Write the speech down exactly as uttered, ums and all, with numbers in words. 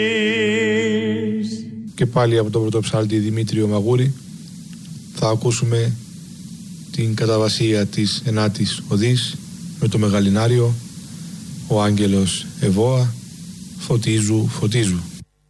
Και πάλι από τον πρωτοψάλτη Δημήτριο Μαγούρη θα ακούσουμε την καταβασία της ενάτης οδής με το Μεγαλινάριο, ο Άγγελος Εβώα, φωτίζου, φωτίζου.